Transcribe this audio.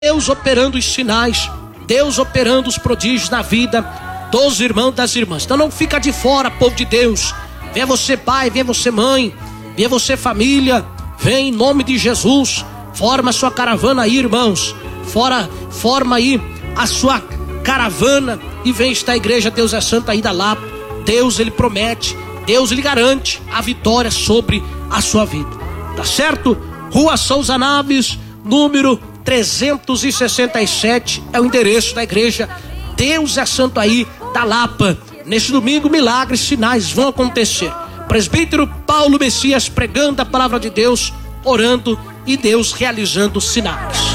Deus operando os sinais, Deus operando os prodígios na vida dos irmãos e das irmãs. Então não fica de fora, povo de Deus. Venha você pai, venha você mãe, venha você família, vem em nome de Jesus. Forma a sua caravana aí, irmãos. Forma aí a sua caravana e vem estar a igreja Deus é Santo aí da Lapa. Deus, ele promete, Deus, ele garante a vitória sobre a sua vida. Tá certo? Rua Souza Naves, número 367 é o endereço da igreja Deus é Santo aí da Lapa. Neste domingo, milagres, sinais vão acontecer. Presbítero Paulo Messias pregando a palavra de Deus, orando e Deus realizando sinais.